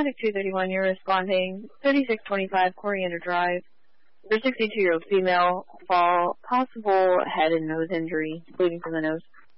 Medic 231, you're responding 3625 Coriander Drive. Your 62-year-old female fall, possible head and nose injury, bleeding from the nose.